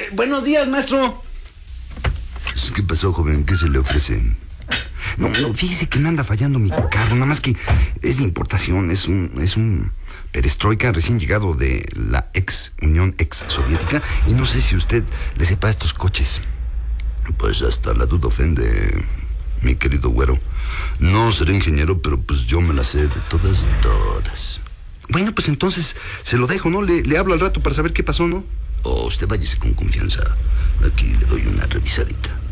Buenos días, maestro. ¿Qué pasó, joven? ¿Qué se le ofrece? No, fíjese que me anda fallando mi carro. Nada más que es de importación. Es un perestroika recién llegado de la Unión soviética. Y no sé si usted le sepa estos coches. Pues hasta la duda ofende, mi querido güero. No seré ingeniero, pero pues yo me la sé de todas. Bueno, pues entonces se lo dejo, ¿no? Le hablo al rato para saber qué pasó, ¿no? O usted váyase con confianza. Aquí le doy una revisadita.